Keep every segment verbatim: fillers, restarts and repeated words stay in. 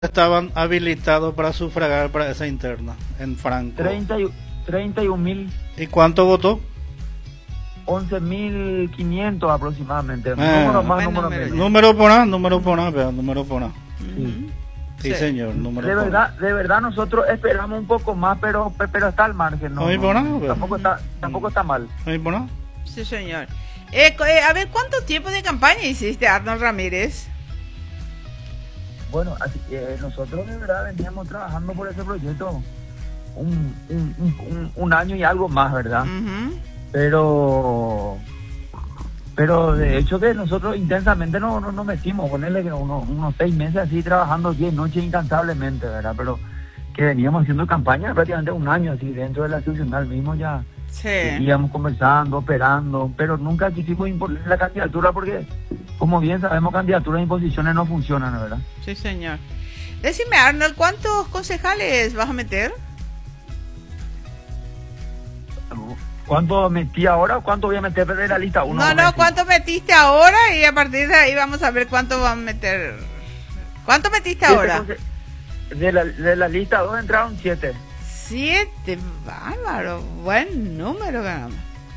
estaban habilitados para sufragar para esa interna en Franco? treinta y un mil. ¿Y cuánto votó? once mil quinientos aproximadamente. Eh, número más, buen número número. menos. Número por A, número por A, vea, número por A. Sí. Sí, Sí. señor, número De por verdad, A. de verdad nosotros esperamos un poco más, pero pero está al margen. No, Oye, no, por no, nada, tampoco está, tampoco está mal. ¿No hay por A? Sí, señor. Eh, co- eh, a ver, ¿cuánto tiempo de campaña hiciste, Arnold Ramírez? Bueno, así, eh, nosotros de verdad veníamos trabajando por ese proyecto un, un, un, un- un año y algo más, ¿verdad? Ujú. Pero pero de hecho que nosotros intensamente no no nos metimos, ponerle que unos, unos seis meses así trabajando diez noches incansablemente, ¿verdad? Pero que veníamos haciendo campaña prácticamente un año así dentro de la institucional mismo ya Sí. íbamos conversando, operando, pero nunca quisimos imponer la candidatura porque, como bien sabemos, candidaturas e imposiciones no funcionan, ¿verdad? Sí, señor. Decime, Arnold, ¿cuántos concejales vas a meter? ¿Cuánto metí ahora o cuánto voy a meter de la lista? Uno, no, no, ¿cuánto metiste ahora? Y a partir de ahí vamos a ver cuánto van a meter. ¿Cuánto metiste ahora? De la, de la lista dos entraron siete. Siete, bárbaro, buen número, caramba.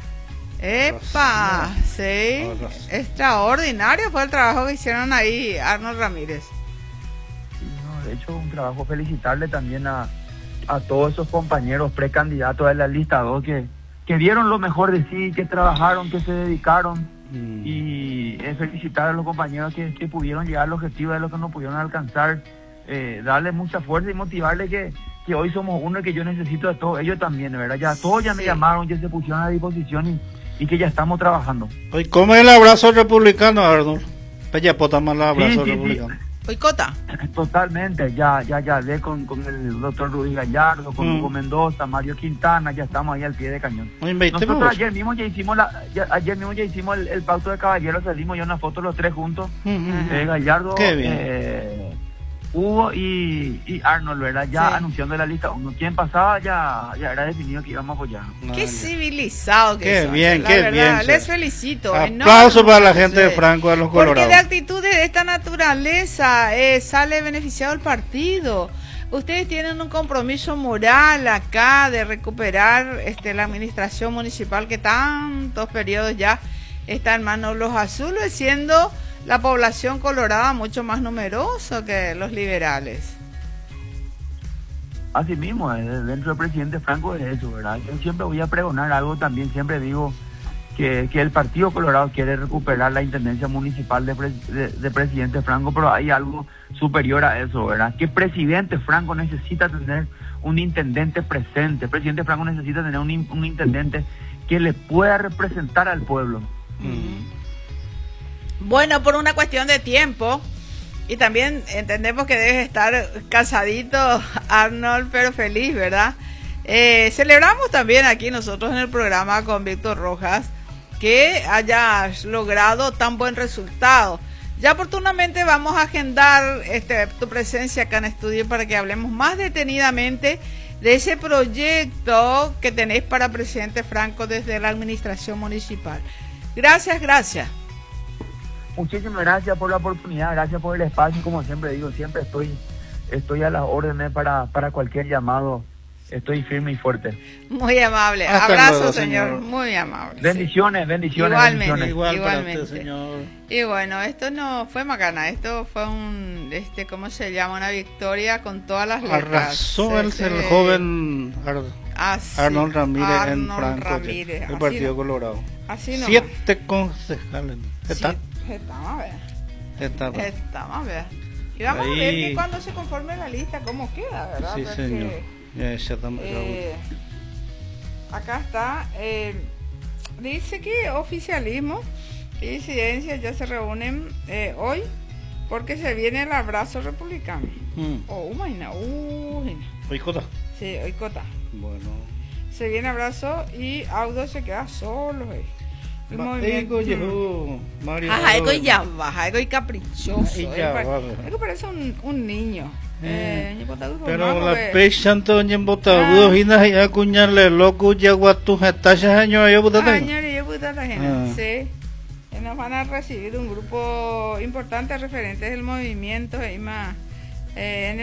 Epa, sí, Ahora sí. extraordinario fue el trabajo que hicieron ahí Arnold Ramírez. Sí, no, de hecho, un trabajo felicitarle también a, a todos esos compañeros precandidatos de la lista dos que, que dieron lo mejor de sí, que trabajaron, que se dedicaron. Mm. Y es felicitar a los compañeros que, que pudieron llegar al objetivo de lo que no pudieron alcanzar, eh, darle mucha fuerza y motivarle que, que hoy somos uno y que yo necesito de todos ellos también, de verdad. Ya todos ya me Sí. llamaron, ya se pusieron a disposición y, y que ya estamos trabajando. Oye, ¿cómo es el abrazo republicano, Arnold? Pella pota más el abrazo Sí, sí, sí. republicano. Boicota. Totalmente, ya ya ya hablé con, con el doctor Ruiz Gallardo, con Mm. Hugo Mendoza, Mario Quintana, ya estamos ahí al pie de cañón. Oye, veinte Nosotros vos. ayer mismo ya hicimos la, ya- ayer mismo ya hicimos el, el pacto de caballeros, salimos ya una foto los tres juntos, Mm, mm. eh, Gallardo, Qué bien. eh, Hugo y, y Arnold, ¿verdad? Ya Sí. anunciando la lista uno. Quien pasaba ya, ya era definido que íbamos a apoyar. Qué Vale. civilizado que Qué son, bien, la qué verdad, bien, les sí. felicito. Aplauso enorme. para la gente de Sí. Franco, de los Porque Colorados. de actitudes de esta naturaleza eh, sale beneficiado el partido. Ustedes tienen un compromiso moral acá de recuperar este, la administración municipal que tantos periodos ya está en manos de los azules, siendo la población colorada mucho más numerosa que los liberales. Así mismo, eh, dentro del presidente Franco es eso, ¿verdad? Yo siempre voy a pregonar algo también, siempre digo que, que el Partido Colorado quiere recuperar la intendencia municipal de, pres- de, de presidente Franco, pero hay algo superior a eso, ¿verdad? Que presidente Franco necesita tener un intendente presente, presidente Franco necesita tener un, in- un intendente que le pueda representar al pueblo. Mm. Bueno, por una cuestión de tiempo, y también entendemos que debes estar cansadito, Arnold, pero feliz, ¿verdad? Eh, celebramos también aquí nosotros en el programa con Víctor Rojas que hayas logrado tan buen resultado. Ya oportunamente vamos a agendar este, tu presencia acá en estudio para que hablemos más detenidamente de ese proyecto que tenéis para presidente Franco desde la administración municipal. Gracias, gracias. Muchísimas gracias por la oportunidad, gracias por el espacio, como siempre digo, siempre estoy estoy a las órdenes para, para cualquier llamado, estoy firme y fuerte. Muy amable. Hasta Abrazo, luego, señor. señor. Muy amable. Bendiciones, bendiciones, Igualmente. bendiciones. Igual para Igualmente. usted, señor. Sí. Y bueno, esto no fue macana, esto fue un, este, ¿cómo se llama? Una victoria con todas las letras. Arrasó el, Sí, el sí. joven Ar- Ah, sí. Arnold Ramírez en Arnold Franco, Ramírez. el Así Partido no- Colorado. Así nomás. Siete concejales. ¿Está? Sí, estamos a ver. Está. Estamos a ver. Y vamos a ver Ahí. que cuando se conforme la lista, cómo queda, ¿verdad? Sí, Porque, señor. Ya, ya estamos. eh, acá está. eh, dice que oficialismo y disidencias ya se reúnen eh, hoy porque se viene el abrazo republicano. Mm. Oh, imagina, uy, Oye, Jota. sí, hoy cota. Bueno. Se viene abrazo y Audo se queda solo. eh. El Ma- movimiento. Ego llegó Mario. Ajá, ego ya baja, ego y caprichoso. Ahí eh, ya pa- va, ¿verdad? ego parece un, un niño. Eh, Eh, ni botar duro, Pero no, la porque- pecha Antonio en Botabudo, Hina y acuñarle loco, yaguatu, hetaya, año, yo Ah, botate. señores, yo puta la gente. Ah. Sí. Eh, Nos van a recibir un grupo importante de referentes del movimiento y más eh, en